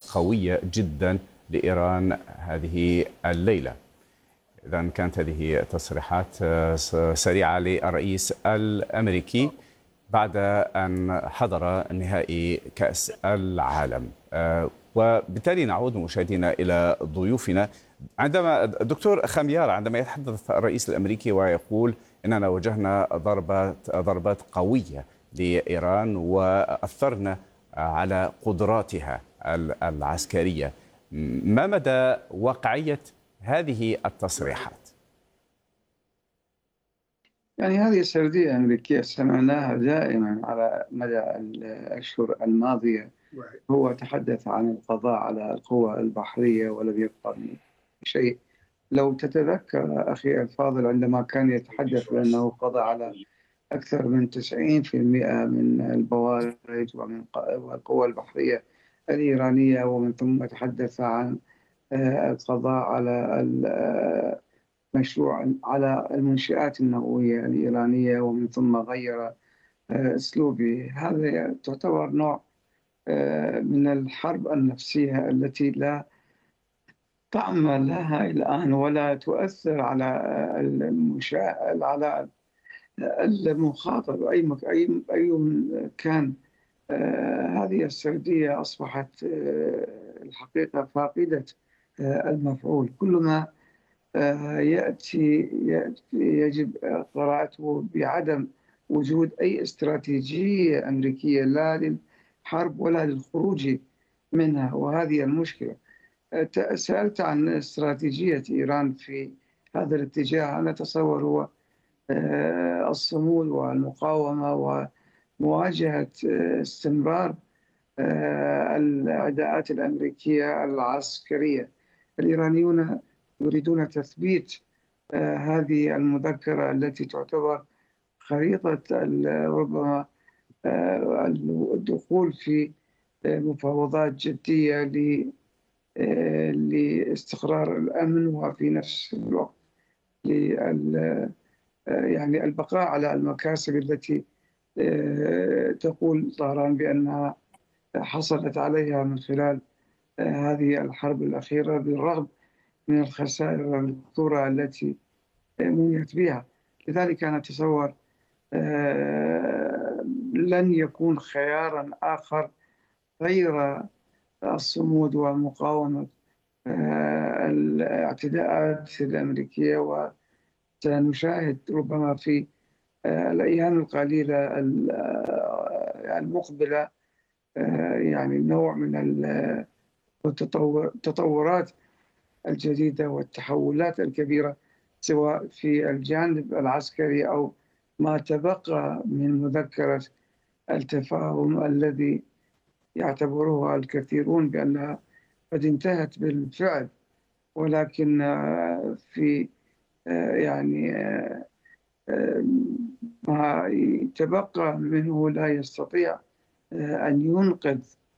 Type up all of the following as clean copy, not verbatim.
قوية جدا لإيران هذه الليلة. إذا كانت هذه تصريحات سريعة للرئيس الأمريكي بعد أن حضر نهائي كأس العالم. وبالتالي نعود مشاهدينا إلى ضيوفنا. عندما دكتور خميار، عندما يتحدث الرئيس الأمريكي ويقول إننا واجهنا ضربات قوية لإيران وأثرنا على قدراتها العسكرية، ما مدى واقعية هذه التصريحات؟ يعني هذه سردية أمريكية سمعناها دائما على مدى الأشهر الماضية. هو تحدث عن القضاء على القوى البحرية ولم يبقى من شيء. لو تتذكر أخي الفاضل عندما كان يتحدث بأنه قضى على أكثر من 90% من البوارج ومن القوى البحرية الإيرانية، ومن ثم تحدث عن القضاء على مشروع على المنشآت النووية الإيرانية، ومن ثم غير أسلوبه. هذا تعتبر نوع من الحرب النفسية التي لا طعم لها الآن ولا تؤثر على على المخاطب أي كان. هذه السردية أصبحت الحقيقة فاقدة المفعول. كل ما يأتي يجب قراءته بعدم وجود أي استراتيجية أمريكية لا للحرب ولا للخروج منها، وهذه المشكلة. سألت عن استراتيجية إيران في هذا الاتجاه. أنا أتصور هو الصمود والمقاومة ومواجهة استمرار العداءات الأمريكية العسكرية. الإيرانيون يريدون تثبيت هذه المذكرة التي تعتبر خريطة ربما الدخول في مفاوضات جدية لاستقرار الأمن، وفي نفس الوقت يعني البقاء على المكاسب التي تقول طهران بأنها حصلت عليها من خلال هذه الحرب الأخيرة، بالرغم من الخسائر الكبرى التي منيت بها. لذلك أنا أتصور لن يكون خيارا آخر غير الصمود ومقاومة الاعتداءات الأمركية. وسنشاهد ربما في الأيام القليلة المقبلة يعني نوع من التطورات الجديدة والتحولات الكبيرة، سواء في الجانب العسكري أو ما تبقى من مذكرة التفاهم الذي يعتبرها الكثيرون بأنها قد انتهت بالفعل، ولكن في يعني ما تبقى منه لا يستطيع أن ينقذ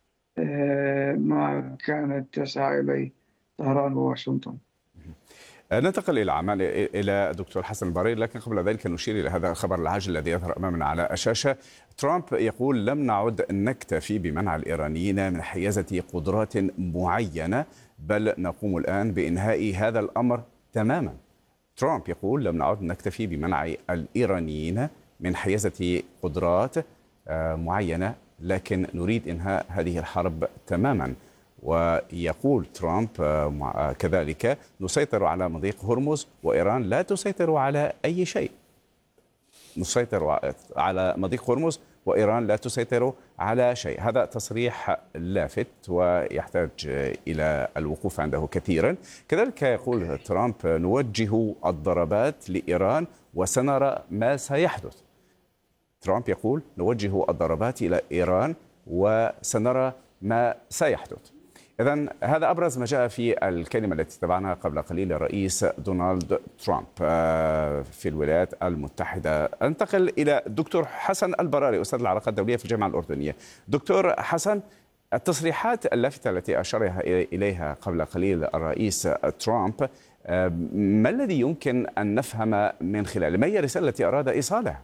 ما كانت تسعى إليه طهران وواشنطن. ننتقل إلى عمان إلى دكتور حسن البرير، لكن قبل ذلك نشير إلى هذا الخبر العاجل الذي يظهر أمامنا على الشاشة. ترامب يقول لم نعد نكتفي بمنع الإيرانيين من حيازة قدرات معينة، بل نقوم الآن بإنهاء هذا الأمر تماما. ترامب يقول لم نعد نكتفي بمنع الإيرانيين من حيازة قدرات معينة، لكن نريد إنهاء هذه الحرب تماما. ويقول ترامب كذلك نسيطر على مضيق هرمز وإيران لا تسيطر على أي شيء. نسيطر على مضيق هرمز وإيران لا تسيطر على شيء. هذا تصريح لافت ويحتاج إلى الوقوف عنده كثيرا. كذلك يقول ترامب نوجه الضربات لإيران وسنرى ما سيحدث. ترامب يقول نوجه الضربات إلى إيران وسنرى ما سيحدث. إذن هذا أبرز ما جاء في الكلمة التي تبعناها قبل قليل الرئيس دونالد ترامب في الولايات المتحدة. أنتقل إلى دكتور حسن البراري، أستاذ العلاقات الدولية في الجامعة الأردنية. دكتور حسن، التصريحات اللافتة التي أشار إليها قبل قليل الرئيس ترامب، ما الذي يمكن أن نفهم من خلاله؟ ما هي الرسالة التي أراد إيصالها؟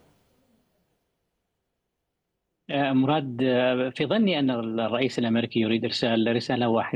مراد، في ظني أن الرئيس الأمريكي يريد إرسال رسالة واحدة